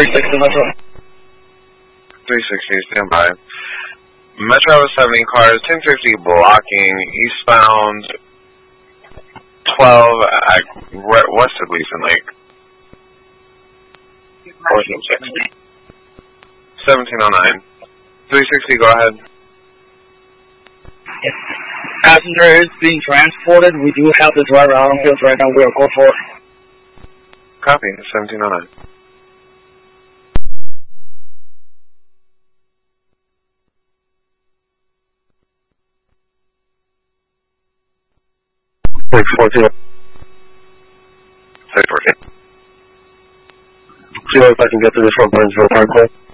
360 Metro. 360, stand by. Metro 70 cars, 1050 blocking, eastbound 12 at west of Gleason Lake. 1709. 360, go ahead. Passenger is being transported. We do have the driver out on field right now. We'll go for it. Copy, 1709. Six 14. See if I can get to this one, Burnsville Parkway.